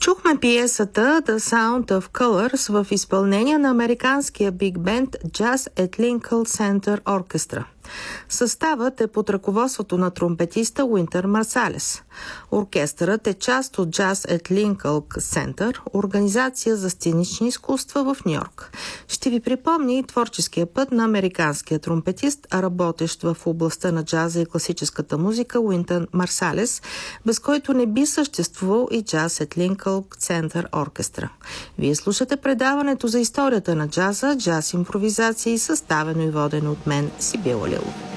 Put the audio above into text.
Чухме пиесата The Sound of Colors в изпълнение на американския биг бенд Jazz at Lincoln Center Orchestra. Съставът е под ръководството на тромпетиста Уинтър Марсалес. Оркестърът е част от Jazz at Lincoln Center, организация за сценични изкуства в Нью-Йорк. Ще ви припомня и творческия път на американския тромпетист, работещ в областта на джаза и класическата музика Уинтър Марсалес, без който не би съществувал и Jazz at Lincoln Center Orchestra. Вие слушате предаването за историята на джаза, джаз импровизации, съставено и водено от мен, Сибила Лилова.